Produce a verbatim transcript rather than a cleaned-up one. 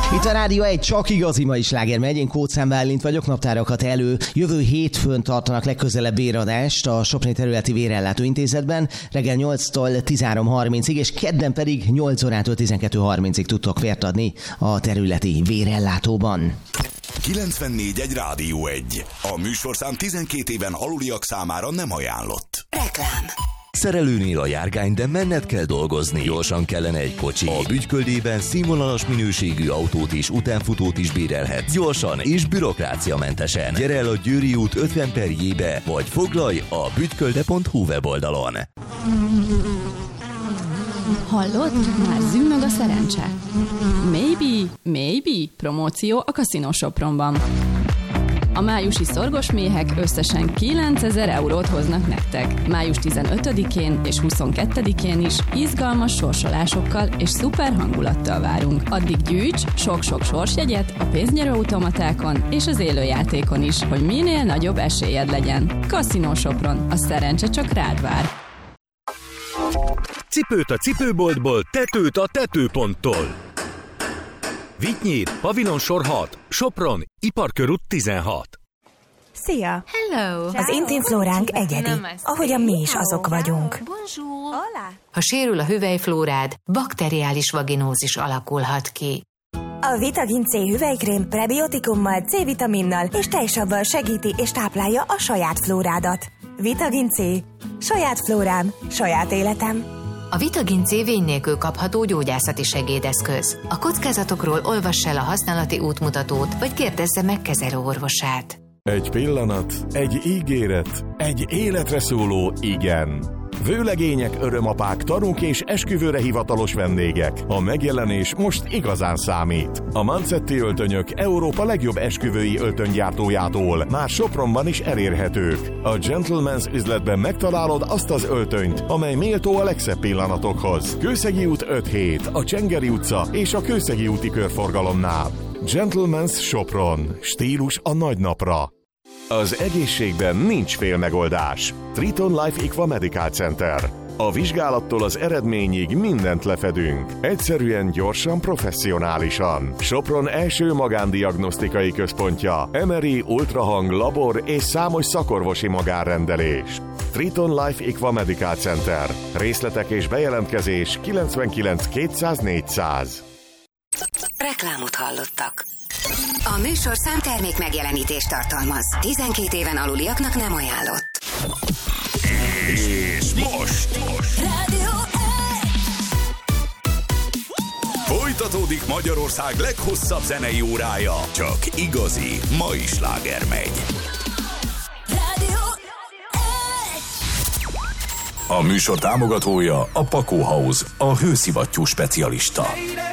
Itt a Rádió egy, csak igazi mai sláger megy. Én Kóczán Bálint vagyok, naptárakat elő. Jövő hétfőn tartanak legközelebb véradást a Sopron területi vérellátó intézetben. Reggel nyolctól tizenhárom harmincig, és kedden pedig nyolc órától tizenkettő harmincig tudtok vért adni a területi vérellátóban. kilencvennégy egy Rádió egy. A műsorszám tizenkét éven aluliak számára nem ajánlott. Reklám. Szerelőnél a járgány, de menned kell dolgozni. Gyorsan kellene egy kocsi. A Bütyköldében színvonalas minőségű autót és utánfutót is bérelhetsz. Gyorsan és bürokráciamentesen. Gyere el a Győri út ötven per J-be, vagy foglalj a bütykölde pont hu weboldalon. Hallod? Már zümmög a szerencse. Maybe, maybe promóció a Casino Sopronban. A májusi szorgos méhek összesen kilencezer eurót hoznak nektek. május tizenötödikén és huszonkettedikén is izgalmas sorsolásokkal és szuper hangulattal várunk. Addig gyűjts sok-sok sorsjegyet a pénznyerőautomatákon és az élőjátékon is, hogy minél nagyobb esélyed legyen. Casino Sopron, a szerencse csak rád vár. Cipőt a cipőboltból, tetőt a tetőponttól. Vitynyír, Pavilon sor hat, Sopron, Iparkörút tizenhat. Szia! Hello! Az intim flóránk egyedi, ahogyan mi is azok vagyunk. Ha sérül a hüvelyflórád, bakteriális vaginózis alakulhat ki. A Vitagin C hüvelykrém prebiotikummal, C-vitaminnal és tejsavval segíti és táplálja a saját flórádat. Vitagin C. Saját flórám, saját életem. A Vitagin C vény nélkül kapható gyógyászati segédeszköz. A kockázatokról olvass el a használati útmutatót, vagy kérdezze meg kezelőorvosát. Egy pillanat, egy ígéret, egy életre szóló igen. Vőlegények, örömapák, tanúk és esküvőre hivatalos vendégek. A megjelenés most igazán számít. A Mancetti öltönyök Európa legjobb esküvői öltönygyártójától már Sopronban is elérhetők. A Gentleman's üzletben megtalálod azt az öltönyt, amely méltó a legszebb pillanatokhoz. Kőszegi út öt hét, a Csengeri utca és a Kőszegi úti körforgalomnál. Gentleman's Sopron. Stílus a nagy napra. Az egészségben nincs félmegoldás. Triton Life Equa Medical Center. A vizsgálattól az eredményig mindent lefedünk. Egyszerűen, gyorsan, professzionálisan. Sopron első magándiagnosztikai központja. em er i, ultrahang, labor és számos szakorvosi magánrendelés. Triton Life Equa Medical Center. Részletek és bejelentkezés kilencvenkilenc kétszáz négyszáz. Reklámot hallottak. A műsorszám termék megjelenítést tartalmaz. tizenkét éven aluliaknak nem ajánlott. És most, most. Rádió Folytatódik Magyarország leghosszabb zenei órája. Csak igazi mai sláger megy. Rádió A műsor támogatója a Pakó House, a hőszivattyú specialista.